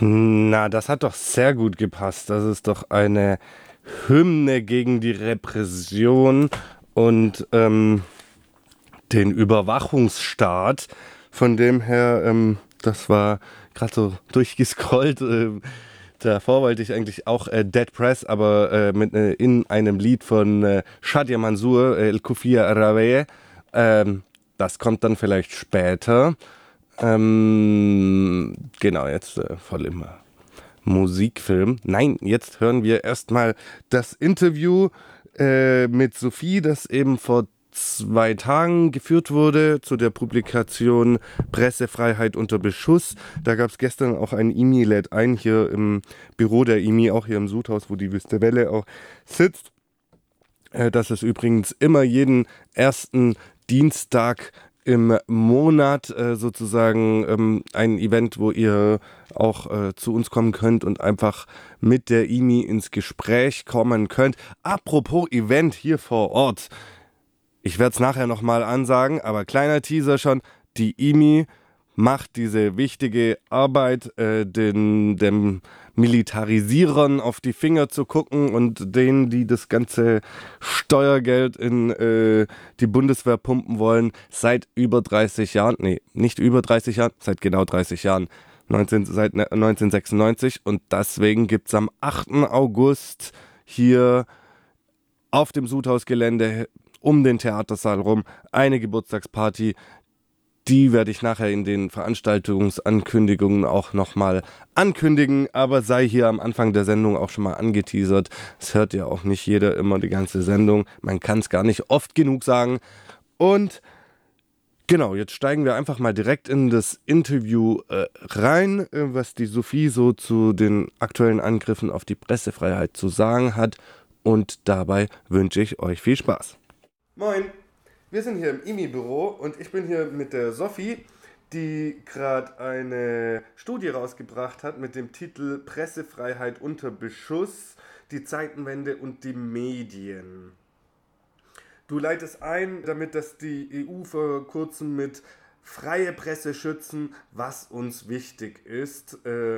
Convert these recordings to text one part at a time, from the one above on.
Na, das hat doch sehr gut gepasst. Das ist doch eine Hymne gegen die Repression und den Überwachungsstaat. Von dem her, das war gerade so durchgescrollt. Davor wollte ich eigentlich auch Dead Press, aber in einem Lied von Shadia Mansour, El Kufia Arawe. Das kommt dann vielleicht später. Genau, jetzt voll im Musikfilm. Nein, jetzt hören wir erstmal das Interview mit Sophie, das eben vor 2 Tagen geführt wurde zu der Publikation Pressefreiheit unter Beschuss. Da gab es gestern auch ein IMI lädt ein hier im Büro der IMI, auch hier im Sudhaus, wo die Wüste Welle auch sitzt. Das ist übrigens immer jeden ersten Dienstag im Monat sozusagen ein Event, wo ihr auch zu uns kommen könnt und einfach mit der IMI ins Gespräch kommen könnt. Apropos Event hier vor Ort. Ich werde es nachher nochmal ansagen, aber kleiner Teaser schon. Die IMI macht diese wichtige Arbeit, dem Militarisierern auf die Finger zu gucken und denen, die das ganze Steuergeld in die Bundeswehr pumpen wollen, seit über 30 Jahren, nee, nicht über 30 Jahren, seit genau 30 Jahren, seit 1996. Und deswegen gibt es am 8. August hier auf dem Sudhausgelände um den Theatersaal rum eine Geburtstagsparty. Die werde ich nachher in den Veranstaltungsankündigungen auch nochmal ankündigen, aber sei hier am Anfang der Sendung auch schon mal angeteasert. Es hört ja auch nicht jeder immer die ganze Sendung. Man kann es gar nicht oft genug sagen. Und genau, jetzt steigen wir einfach mal direkt in das Interview rein, was die Sophie so zu den aktuellen Angriffen auf die Pressefreiheit zu sagen hat. Und dabei wünsche ich euch viel Spaß. Moin! Wir sind hier im IMI-Büro und ich bin hier mit der Sophie, die gerade eine Studie rausgebracht hat mit dem Titel Pressefreiheit unter Beschuss, die Zeitenwende und die Medien. Du leitest ein, damit dass die EU vor kurzem mit freie Presse schützen, was uns wichtig ist,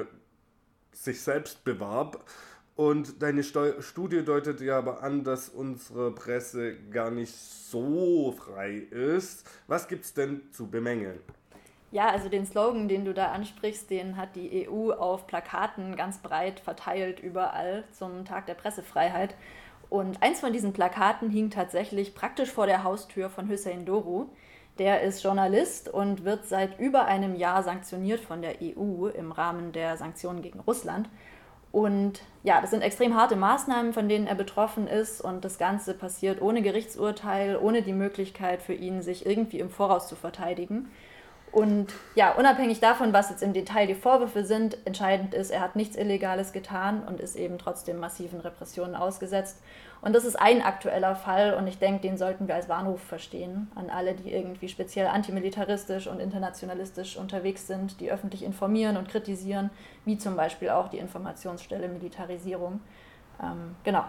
sich selbst bewarb. Und deine Studie deutet ja aber an, dass unsere Presse gar nicht so frei ist. Was gibt's denn zu bemängeln? Ja, also den Slogan, den du da ansprichst, den hat die EU auf Plakaten ganz breit verteilt überall zum Tag der Pressefreiheit. Und eins von diesen Plakaten hing tatsächlich praktisch vor der Haustür von Hüseyin Doğru. Der ist Journalist und wird seit über einem Jahr sanktioniert von der EU im Rahmen der Sanktionen gegen Russland. Und ja, das sind extrem harte Maßnahmen, von denen er betroffen ist. Und das Ganze passiert ohne Gerichtsurteil, ohne die Möglichkeit für ihn, sich irgendwie im Voraus zu verteidigen. Und ja, unabhängig davon, was jetzt im Detail die Vorwürfe sind, entscheidend ist, er hat nichts Illegales getan und ist eben trotzdem massiven Repressionen ausgesetzt. Und das ist ein aktueller Fall und ich denke, den sollten wir als Warnruf verstehen an alle, die irgendwie speziell antimilitaristisch und internationalistisch unterwegs sind, die öffentlich informieren und kritisieren, wie zum Beispiel auch die Informationsstelle Militarisierung. Genau.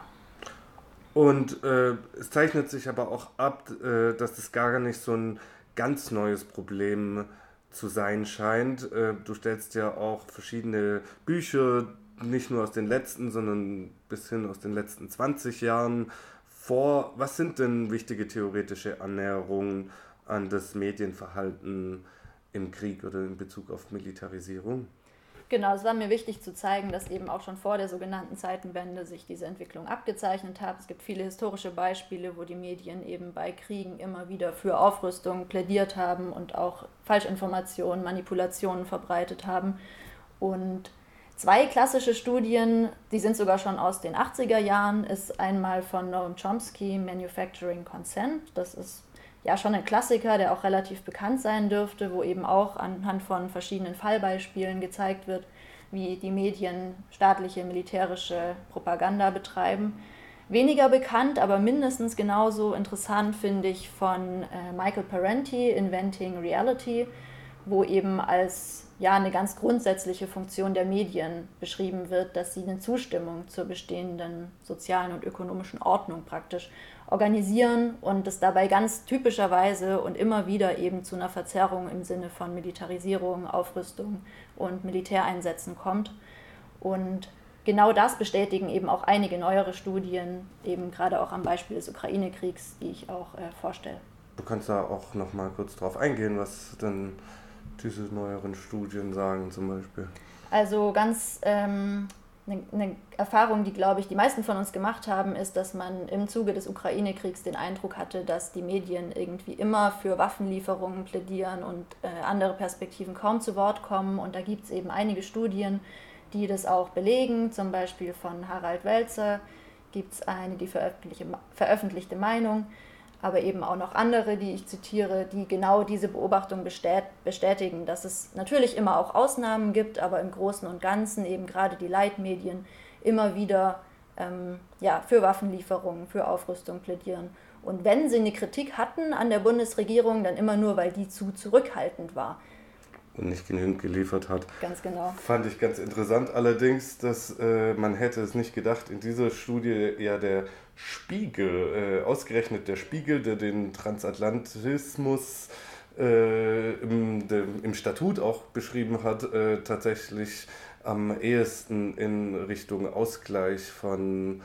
Und es zeichnet sich aber auch ab, dass das gar nicht so ein ganz neues Problem zu sein scheint. Du stellst ja auch verschiedene Bücher, nicht nur aus den letzten, sondern bis hin aus den letzten 20 Jahren vor. Was sind denn wichtige theoretische Annäherungen an das Medienverhalten im Krieg oder in Bezug auf Militarisierung? Genau, es war mir wichtig zu zeigen, dass eben auch schon vor der sogenannten Zeitenwende sich diese Entwicklung abgezeichnet hat. Es gibt viele historische Beispiele, wo die Medien eben bei Kriegen immer wieder für Aufrüstung plädiert haben und auch Falschinformationen, Manipulationen verbreitet haben. Und 2 klassische Studien, die sind sogar schon aus den 80er Jahren, ist einmal von Noam Chomsky, Manufacturing Consent. Das ist ja schon ein Klassiker, der auch relativ bekannt sein dürfte, wo eben auch anhand von verschiedenen Fallbeispielen gezeigt wird, wie die Medien staatliche, militärische Propaganda betreiben. Weniger bekannt, aber mindestens genauso interessant finde ich von Michael Parenti, Inventing Reality, wo eben als ja eine ganz grundsätzliche Funktion der Medien beschrieben wird, dass sie eine Zustimmung zur bestehenden sozialen und ökonomischen Ordnung praktisch organisieren und es dabei ganz typischerweise und immer wieder eben zu einer Verzerrung im Sinne von Militarisierung, Aufrüstung und Militäreinsätzen kommt. Und genau das bestätigen eben auch einige neuere Studien, eben gerade auch am Beispiel des Ukraine-Kriegs, die ich auch vorstelle. Du kannst da auch noch mal kurz drauf eingehen, was denn diese neueren Studien sagen zum Beispiel. Also ganz eine Erfahrung, die, glaube ich, die meisten von uns gemacht haben, ist, dass man im Zuge des Ukraine-Kriegs den Eindruck hatte, dass die Medien irgendwie immer für Waffenlieferungen plädieren und andere Perspektiven kaum zu Wort kommen. Und da gibt es eben einige Studien, die das auch belegen. Zum Beispiel von Harald Welzer gibt es eine, die veröffentlichte Meinung, aber eben auch noch andere, die ich zitiere, die genau diese Beobachtung bestätigen, dass es natürlich immer auch Ausnahmen gibt, aber im Großen und Ganzen eben gerade die Leitmedien immer wieder für Waffenlieferungen, für Aufrüstung plädieren. Und wenn sie eine Kritik hatten an der Bundesregierung, dann immer nur, weil die zu zurückhaltend war. Und nicht genügend geliefert hat. Ganz genau. Fand ich ganz interessant allerdings, dass man hätte es nicht gedacht, in dieser Studie ja der Spiegel, ausgerechnet der Spiegel, der den Transatlantismus im Statut auch beschrieben hat, tatsächlich am ehesten in Richtung Ausgleich von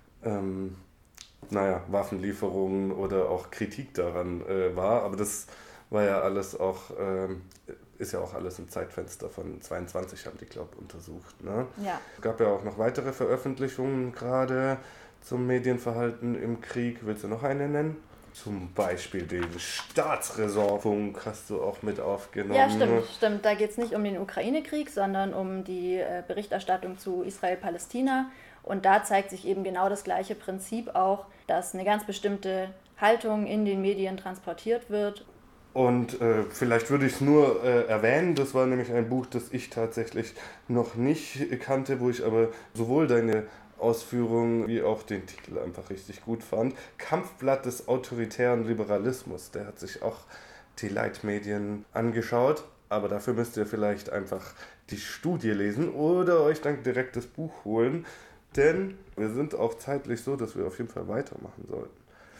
Waffenlieferungen oder auch Kritik daran war. Aber das war ja alles auch, ist ja auch alles im Zeitfenster von 22, haben die, glaube ich, untersucht. Ne? Ja. Es gab ja auch noch weitere Veröffentlichungen gerade zum Medienverhalten im Krieg. Willst du noch eine nennen? Zum Beispiel den Staatsräsonfunk hast du auch mit aufgenommen. Ja, stimmt. Da geht es nicht um den Ukraine-Krieg, sondern um die Berichterstattung zu Israel-Palästina. Und da zeigt sich eben genau das gleiche Prinzip auch, dass eine ganz bestimmte Haltung in den Medien transportiert wird. Und vielleicht würde ich es nur erwähnen, das war nämlich ein Buch, das ich tatsächlich noch nicht kannte, wo ich aber sowohl deine Ausführungen wie auch den Titel einfach richtig gut fand. Kampfblatt des autoritären Liberalismus, der hat sich auch die Leitmedien angeschaut, aber dafür müsst ihr vielleicht einfach die Studie lesen oder euch dann direkt das Buch holen, denn wir sind auch zeitlich so, dass wir auf jeden Fall weitermachen sollten.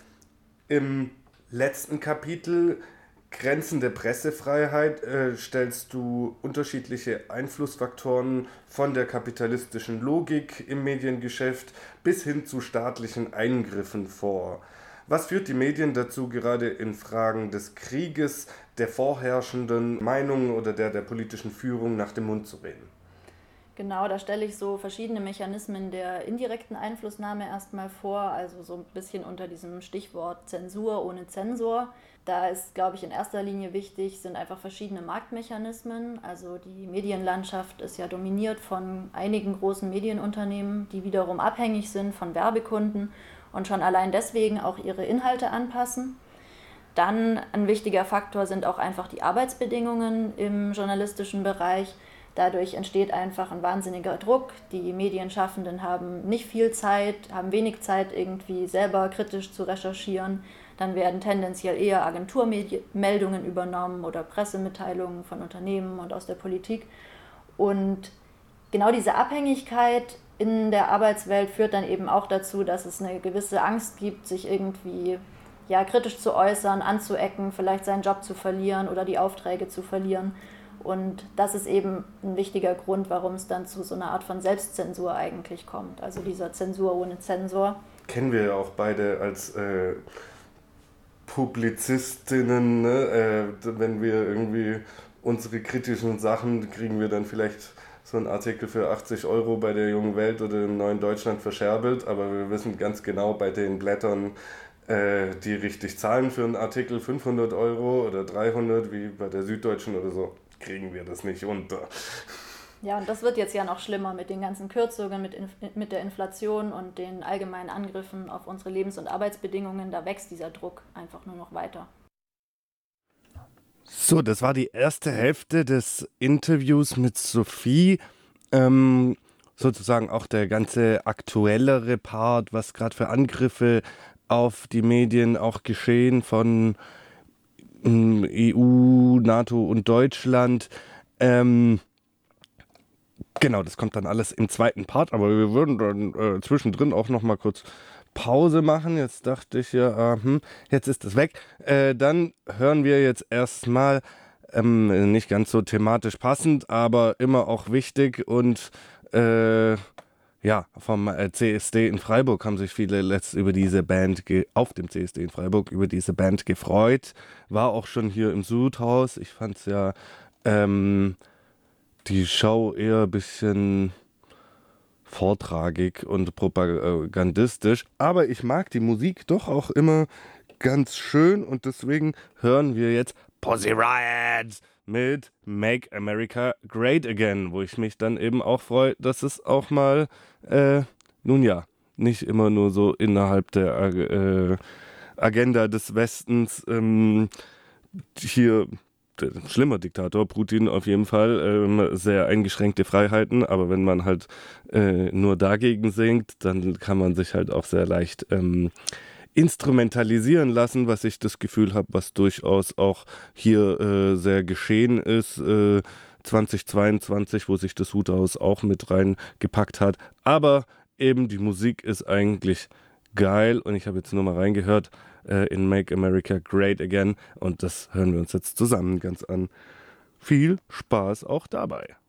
Im letzten Kapitel Grenzen der Pressefreiheit stellst du unterschiedliche Einflussfaktoren von der kapitalistischen Logik im Mediengeschäft bis hin zu staatlichen Eingriffen vor. Was führt die Medien dazu, gerade in Fragen des Krieges, der vorherrschenden Meinung oder der politischen Führung nach dem Mund zu reden? Genau, da stelle ich so verschiedene Mechanismen der indirekten Einflussnahme erstmal vor, also so ein bisschen unter diesem Stichwort Zensur ohne Zensor. Da ist, glaube ich, in erster Linie wichtig, sind einfach verschiedene Marktmechanismen. Also die Medienlandschaft ist ja dominiert von einigen großen Medienunternehmen, die wiederum abhängig sind von Werbekunden und schon allein deswegen auch ihre Inhalte anpassen. Dann ein wichtiger Faktor sind auch einfach die Arbeitsbedingungen im journalistischen Bereich. Dadurch entsteht einfach ein wahnsinniger Druck. Die Medienschaffenden haben nicht viel Zeit, haben wenig Zeit, irgendwie selber kritisch zu recherchieren. Dann werden tendenziell eher Agenturmeldungen übernommen oder Pressemitteilungen von Unternehmen und aus der Politik. Und genau diese Abhängigkeit in der Arbeitswelt führt dann eben auch dazu, dass es eine gewisse Angst gibt, sich irgendwie kritisch zu äußern, anzuecken, vielleicht seinen Job zu verlieren oder die Aufträge zu verlieren. Und das ist eben ein wichtiger Grund, warum es dann zu so einer Art von Selbstzensur eigentlich kommt. Also dieser Zensur ohne Zensor. Kennen wir ja auch beide als Publizistinnen, ne? Wenn wir irgendwie unsere kritischen Sachen, kriegen wir dann vielleicht so einen Artikel für 80 Euro bei der Jungen Welt oder im Neuen Deutschland verscherbelt, aber wir wissen ganz genau bei den Blättern, die richtig zahlen für einen Artikel 500 Euro oder 300, wie bei der Süddeutschen oder so, kriegen wir das nicht unter. Ja, und das wird jetzt ja noch schlimmer mit den ganzen Kürzungen, mit der Inflation und den allgemeinen Angriffen auf unsere Lebens- und Arbeitsbedingungen. Da wächst dieser Druck einfach nur noch weiter. So, das war die erste Hälfte des Interviews mit Sophie. Sozusagen auch der ganze aktuellere Part, was gerade für Angriffe auf die Medien auch geschehen von EU, NATO und Deutschland. Genau, das kommt dann alles im zweiten Part, aber wir würden dann zwischendrin auch noch mal kurz Pause machen. Jetzt dachte ich ja, jetzt ist es weg. Dann hören wir jetzt erstmal, nicht ganz so thematisch passend, aber immer auch wichtig und ja, vom CSD in Freiburg haben sich viele über diese Band auf dem CSD in Freiburg über diese Band gefreut. War auch schon hier im Sudhaus. Ich fand es ja die Show eher ein bisschen vortragig und propagandistisch. Aber ich mag die Musik doch auch immer ganz schön und deswegen hören wir jetzt Pussy Riot mit Make America Great Again, wo ich mich dann eben auch freue, dass es auch mal, nun ja, nicht immer nur so innerhalb der Agenda des Westens hier schlimmer Diktator, Putin auf jeden Fall, sehr eingeschränkte Freiheiten, aber wenn man halt nur dagegen singt, dann kann man sich halt auch sehr leicht instrumentalisieren lassen, was ich das Gefühl habe, was durchaus auch hier sehr geschehen ist, 2022, wo sich das Huthaus auch mit reingepackt hat, aber eben die Musik ist eigentlich geil und ich habe jetzt nur mal reingehört in Make America Great Again und das hören wir uns jetzt zusammen ganz an. Viel Spaß auch dabei.